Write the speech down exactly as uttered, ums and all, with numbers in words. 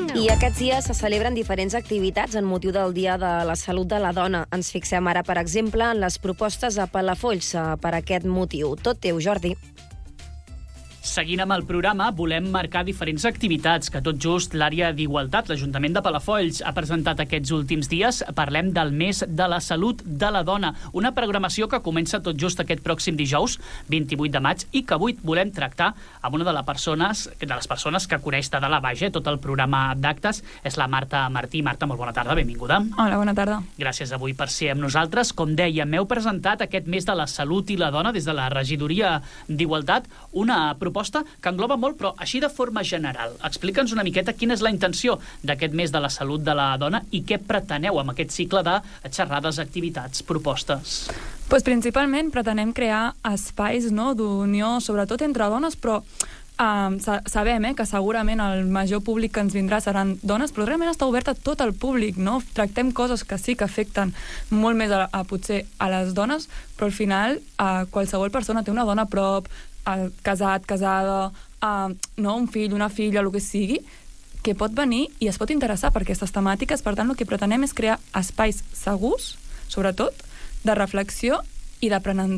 I aquests dies se celebren diferents activitats en motiu del Dia de la Salut de la Dona. Ens fixem ara, per exemple, en les propostes a Palafolls per aquest motiu. Tot teu, Jordi. Seguint amb el programa, volem marcar diferents activitats que tot just l'àrea d'Igualtat, l'Ajuntament de Palafolls, ha presentat aquests últims dies. Parlem del mes de la salut de la dona, una programació que comença tot just aquest pròxim dijous, vint-i-vuit de maig, i que avui volem tractar amb una de les persones, de les persones que coneix de dalt a baix, eh, tot el programa d'actes. És la Marta Martí. Marta, molt bona tarda, benvinguda. Hola, bona tarda. Gràcies avui per ser amb nosaltres. Com dèiem, m'heu presentat aquest mes de la salut i la dona des de la Regidoria d'Igualtat, una proposta que engloba molt, però així de forma general. Explica'ns una miqueta quina és la intenció d'aquest mes de la salut de la dona i què preteneu amb aquest cicle de xerrades, activitats, propostes. Pues principalment pretenem crear espais, no, d'unió, sobretot entre dones, però um, sa sabem eh, que segurament el major públic que ens vindrà seran dones, però realment està obert a tot el públic, no? Tractem coses que sí que afecten molt més a, a potser a les dones, però al final a qualsevol persona té una dona a prop, a, casat, casada, a, no, un fill, una filla, el que sigui, que pot venir i es pot interessar per aquestes temàtiques. Per tant, el que pretenem és crear espais segurs, sobretot, de reflexió i d'aprenentatge